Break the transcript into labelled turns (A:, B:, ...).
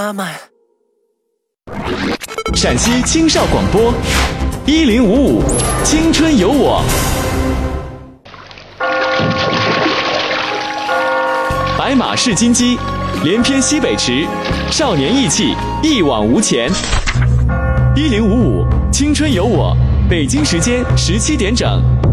A: 妈妈呀！
B: 陕西青少广播1055青春有我，白马试金鸡，连篇西北池，少年意气，一往无前。1055青春有我，北京时间17点整。